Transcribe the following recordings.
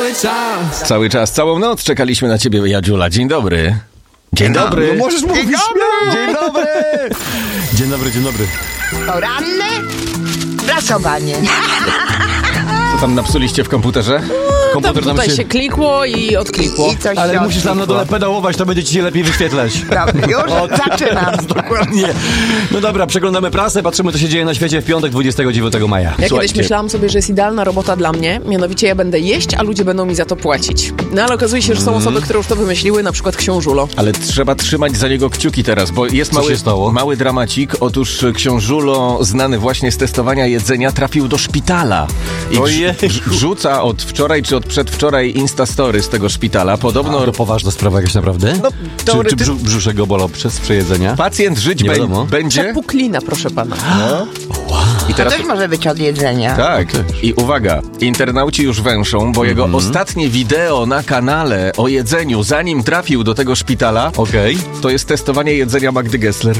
Cały czas, całą noc czekaliśmy na ciebie, Jadziula. Dzień dobry. Dzień dobry. No możesz mówić śmiało. Dzień dobry. Dzień dobry, dzień dobry. Poranne prasowanie. Co tam napsuliście w komputerze? Komputer nam Tutaj się klikło i odklikło. I coś Ale się musisz tam na dole pedałować, to będzie ci się lepiej wyświetlać. Prawda, już zaczynam. Dokładnie. No dobra, przeglądamy prasę, patrzymy, co się dzieje na świecie w piątek 29 maja. Ja kiedyś myślałam sobie, że jest idealna robota dla mnie, mianowicie ja będę jeść, a ludzie będą mi za to płacić. No ale okazuje się, że są osoby, które już to wymyśliły, na przykład Książulo. Ale trzeba trzymać za niego kciuki teraz, bo jest Co się stało? mały dramacik. Otóż Książulo, znany właśnie z testowania jedzenia, trafił do szpitala. I Ojej. rzuca od wczoraj czy od przedwczoraj Instastory z tego szpitala. Podobno To poważna sprawa jakaś naprawdę? No, czy brzuszek go bolał przez przejedzenia? pacjent żyć Nie wiadomo. będzie... Przepuklina, proszę pana. I To teraz... też może być od jedzenia. Tak, i uwaga, internauci już węszą, bo jego ostatnie wideo na kanale o jedzeniu, zanim trafił do tego szpitala, Okej. to jest testowanie jedzenia Magdy Gessler.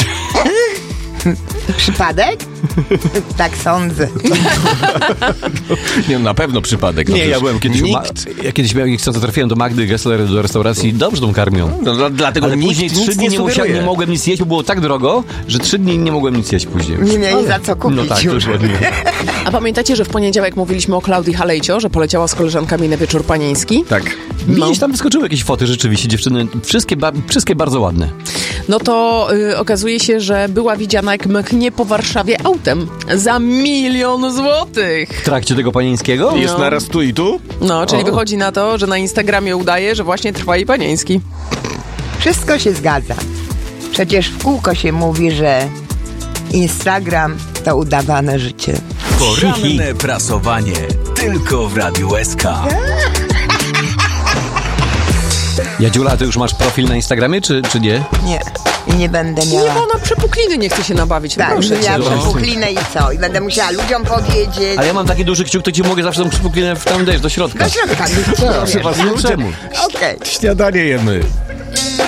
Przypadek? Tak sądzę. Nie, na pewno przypadek. No Nie, ja przecież byłem kiedyś... Ja kiedyś trafiłem do Magdy Gessler, do restauracji, dobrze tą karmią. No, dlatego Ale nikt później nic 3 dni nie sugeruje. mogłem nic jeść, bo było tak drogo, że 3 dni nie mogłem nic jeść później. Nie mieli za co kupić No tak, już. dokładnie. A pamiętacie, że w poniedziałek mówiliśmy o Klaudii Halejcio, że poleciała z koleżankami na wieczór panieński? Tak. Widzisz, tam wyskoczyły jakieś foty rzeczywiście, dziewczyny, wszystkie bardzo ładne. No to okazuje się, że była widziana jak mknie po Warszawie autem za 1 000 000 złotych. W trakcie tego panieńskiego? Jest naraz tu i tu? No, czyli wychodzi na to, że na Instagramie udaje, że właśnie trwa jej panieński. Wszystko się zgadza. Przecież w kółko się mówi, że Instagram to udawane życie. Poranne prasowanie. Tylko w Radiu SK. Jadziula, ty już masz profil na Instagramie, czy nie? Nie. I nie będę Nie, miała. bo ona przepukliny nie chce się nabawić. Tak, proszę będę cię. miała przepuklinę i co? I będę musiała ludziom powiedzieć. Ale ja mam taki duży kciuk, to ci mogę zawsze tą przypuklinę tam dać do środka. Do środka. Proszę was, czemu? Okej. Śniadanie jemy.